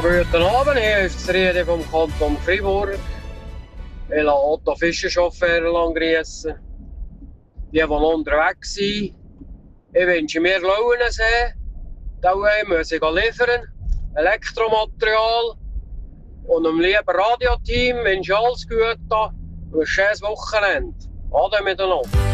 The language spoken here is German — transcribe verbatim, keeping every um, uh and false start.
Guten Abend, hier ist die Rede vom Kanton Fribourg. Ich will Otto Fischerchauffeur grüßen. Die, die noch unterwegs sind. Ich wünsche mir Lauensee. Da muss ich liefern. Elektromaterial. Und dem lieben Radioteam wünsche ich alles Gute und ein schönes Wochenende. Ade miteinander.